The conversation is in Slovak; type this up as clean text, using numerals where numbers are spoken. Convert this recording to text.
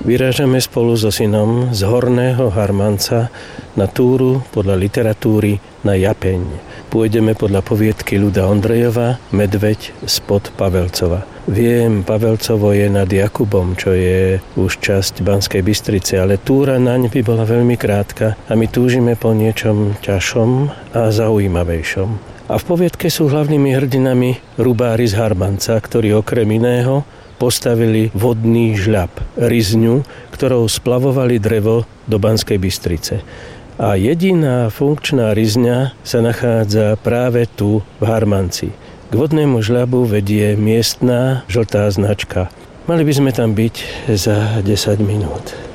Vyrážame spolu so synom z Horného Harmanca na túru podľa literatúry na Japeň. Pôjdeme podľa poviedky Ľuda Ondrejova Medveď spod Pavelcova. Viem, Pavelcovo je nad Jakubom, čo je už časť Banskej Bystrice, ale túra naň by bola veľmi krátka a my túžime po niečom ťažšom a zaujímavejšom. A v poviedke sú hlavnými hrdinami rubári z Harmanca, ktorí okrem iného postavili vodný žľab, ryzňu, ktorou splavovali drevo do Banskej Bystrice. A jediná funkčná ryzňa sa nachádza práve tu v Harmanci. K vodnému žľabu vedie miestna žltá značka. Mali by sme tam byť za 10 minút.